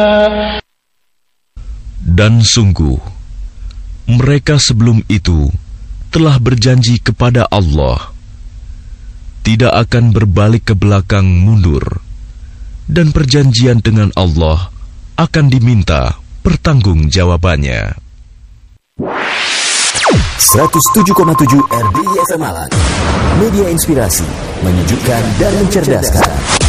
Dan sungguh, mereka sebelum itu telah berjanji kepada Allah, tidak akan berbalik ke belakang mundur, dan perjanjian dengan Allah akan diminta pertanggungjawabannya. 107,7 RDI FM Malang, media inspirasi, menyejukkan dan mencerdaskan.